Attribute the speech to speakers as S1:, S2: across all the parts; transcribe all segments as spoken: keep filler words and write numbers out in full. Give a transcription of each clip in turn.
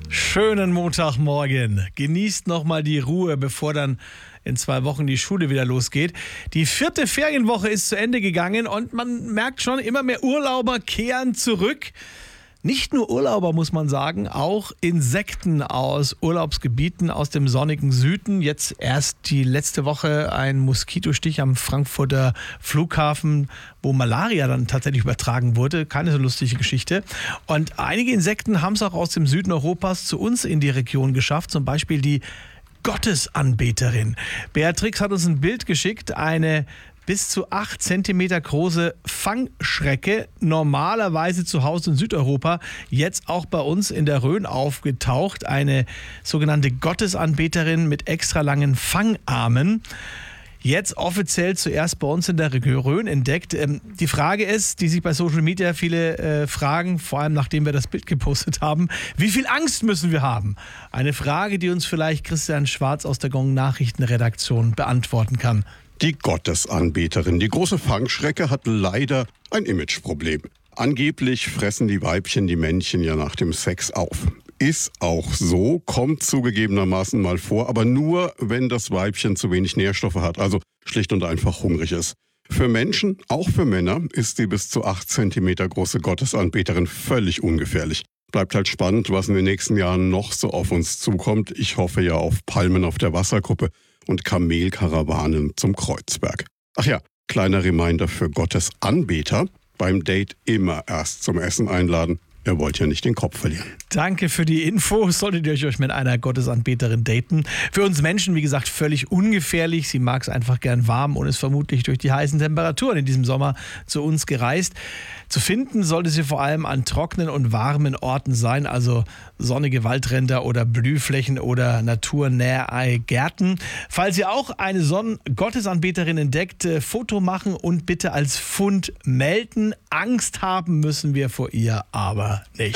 S1: Schönen Montagmorgen. Genießt nochmal die Ruhe, bevor dann in zwei Wochen die Schule wieder losgeht. Die vierte Ferienwoche ist zu Ende gegangen und man merkt schon, immer mehr Urlauber kehren zurück. Nicht nur Urlauber, muss man sagen, auch Insekten aus Urlaubsgebieten aus dem sonnigen Süden. Jetzt erst die letzte Woche ein Moskitostich am Frankfurter Flughafen, wo Malaria dann tatsächlich übertragen wurde. Keine so lustige Geschichte. Und einige Insekten haben es auch aus dem Süden Europas zu uns in die Region geschafft. Zum Beispiel die Gottesanbeterin. Beatrix hat uns ein Bild geschickt, eine bis zu acht Zentimeter große Fangschrecke, normalerweise zu Hause in Südeuropa, jetzt auch bei uns in der Rhön aufgetaucht. Eine sogenannte Gottesanbeterin mit extra langen Fangarmen. Jetzt offiziell zuerst bei uns in der Rhön entdeckt. Die Frage ist, die sich bei Social Media viele äh, fragen, vor allem nachdem wir das Bild gepostet haben, wie viel Angst müssen wir haben? Eine Frage, die uns vielleicht Christian Schwarz aus der Gong Nachrichtenredaktion beantworten kann.
S2: Die Gottesanbeterin, die große Fangschrecke, hat leider ein Imageproblem. Angeblich fressen die Weibchen die Männchen ja nach dem Sex auf. Ist auch so, kommt zugegebenermaßen mal vor, aber nur, wenn das Weibchen zu wenig Nährstoffe hat, also schlicht und einfach hungrig ist. Für Menschen, auch für Männer, ist die bis zu acht Zentimeter große Gottesanbeterin völlig ungefährlich. Bleibt halt spannend, was in den nächsten Jahren noch so auf uns zukommt. Ich hoffe ja auf Palmen auf der Wasserkuppe und Kamelkarawanen zum Kreuzberg. Ach ja, kleiner Reminder für Gottes Anbeter: beim Date immer erst zum Essen einladen. Ihr wollt ja nicht den Kopf verlieren.
S1: Danke für die Info. Solltet ihr euch mit einer Gottesanbeterin daten. Für uns Menschen, wie gesagt, völlig ungefährlich. Sie mag es einfach gern warm und ist vermutlich durch die heißen Temperaturen in diesem Sommer zu uns gereist. Zu finden sollte sie vor allem an trockenen und warmen Orten sein, also sonnige Waldränder oder Blühflächen oder naturnähe Gärten. Falls ihr auch eine Sonn- Gottesanbeterin entdeckt, äh, Foto machen und bitte als Fund melden. Angst haben müssen wir vor ihr aber nicht.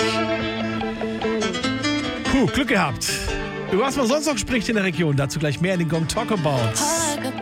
S1: Puh, Glück gehabt. Über was man sonst noch spricht in der Region, dazu gleich mehr in den Gong Talk About.